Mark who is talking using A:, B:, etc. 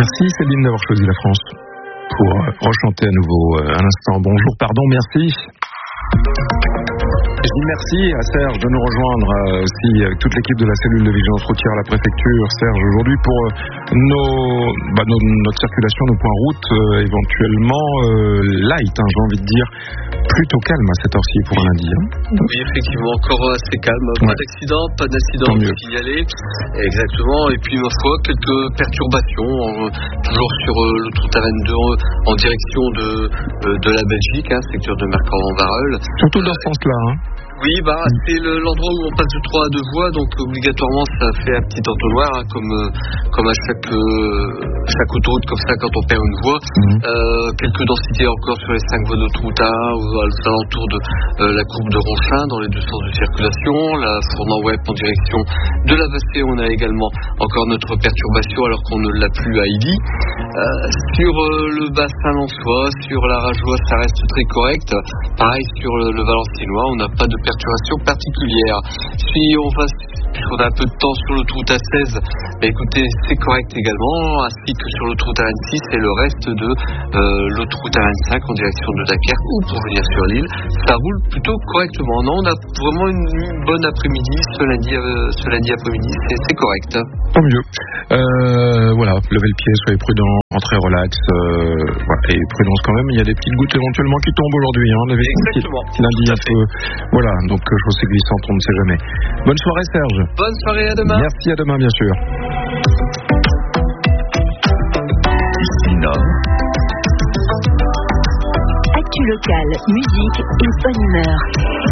A: Merci Céline d'avoir choisi la France pour rechanter à nouveau un instant. Bonjour, pardon, merci. Je dis merci à Serge de nous rejoindre aussi avec toute l'équipe de la cellule de vigilance routière à la préfecture. Serge, aujourd'hui pour notre circulation, nos points route éventuellement light, j'ai envie de dire, plutôt calme à cette heure-ci pour un lundi.
B: Oui, effectivement, encore assez calme. Pas d'accident, pas d'incident à signaler. Exactement. Et puis, ma foi, quelques perturbations, toujours sur l'autoroute RN2 en direction de la Belgique, secteur de Mercant-Vareul.
A: Surtout dans ce sens-là.
B: Oui, c'est l'endroit où on passe de 3 à 2 voies, donc obligatoirement ça fait un petit entonnoir, comme à chaque autoroute comme ça quand on perd une voie. Quelques densités encore sur les 5 voies d'autoroute A ou aux alentours de la courbe de Ronchin dans les deux sens de circulation. La Fournan-Web en direction de la Bassée, on a également encore notre perturbation alors qu'on ne l'a plus à Illy. Sur le bassin Lensois, sur la Rajoie, ça reste très correct. Pareil sur le Valenciennois, on n'a pas de perturbation particulière. Si on a un peu de temps sur l'autoroute A16, écoutez, c'est correct également, ainsi que sur l'autoroute A26 et le reste de l'autoroute A25 en direction de Dunkerque ou pour venir sur l'île. Ça roule plutôt correctement. Non, on a vraiment une bonne après-midi ce lundi après-midi, c'est correct.
A: Tant mieux. Levez le pied, soyez prudents, rentrez relax, et prudence quand même. Il y a des petites gouttes éventuellement qui tombent aujourd'hui.
B: Exactement.
A: Lundi un peu. Voilà, donc chaussée glissante, on ne sait jamais. Bonne soirée Serge.
B: Bonne soirée, à demain.
A: Merci, à demain bien sûr.
C: Ici Nord. Actu local, musique et bonne humeur.